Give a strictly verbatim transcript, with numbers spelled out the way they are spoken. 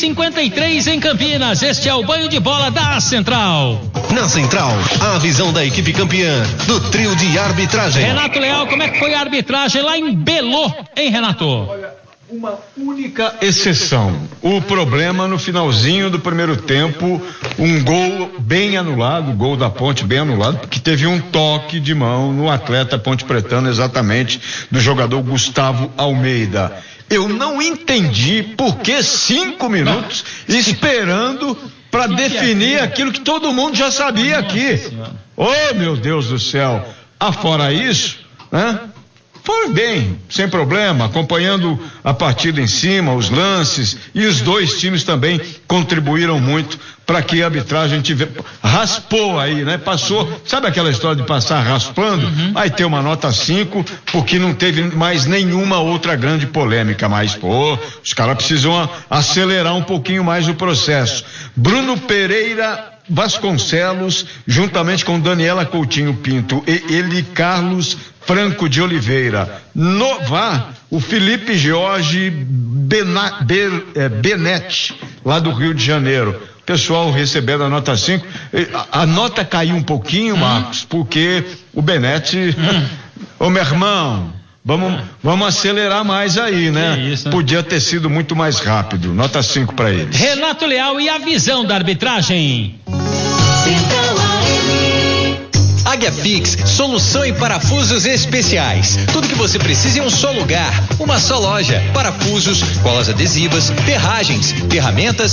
cinquenta e três em Campinas. Este é o Banho de Bola da Central. Na Central, a visão da equipe campeã do trio de arbitragem. Renato Leal, como é que foi a arbitragem lá em Belo, hein, Renato? Olha, uma única exceção. O problema no finalzinho do primeiro tempo, um gol bem anulado, gol da Ponte bem anulado, porque teve um toque de mão no atleta ponte-pretano, exatamente do jogador Gustavo Almeida. Eu não entendi por que cinco minutos esperando para definir aquilo que todo mundo já sabia aqui. Oh, meu Deus do céu. Afora isso, né? Foi bem, sem problema, acompanhando a partida em cima, os lances, e os dois times também contribuíram muito para que a arbitragem tivesse, raspou aí, né? Passou, sabe aquela história de passar raspando? Uhum. Aí tem uma nota cinco, porque não teve mais nenhuma outra grande polêmica, mas pô, os caras precisam acelerar um pouquinho mais o processo. Bruno Pereira Vasconcelos, juntamente com Daniela Coutinho Pinto e Eli Carlos Franco de Oliveira. No V A R, o Felipe Jorge Bena, Be, é, Benetti, lá do Rio de Janeiro. Pessoal recebendo a nota cinco. A, a nota caiu um pouquinho, Marcos, porque o Benetti, ô meu irmão, vamos, vamos acelerar mais aí, né? Isso, né? Podia ter sido muito mais rápido. Nota cinco para eles. Renato Leal e a visão da arbitragem. Águia Fix, solução em parafusos especiais. Tudo que você precisa em um só lugar, uma só loja. Parafusos, colas adesivas, ferragens, ferramentas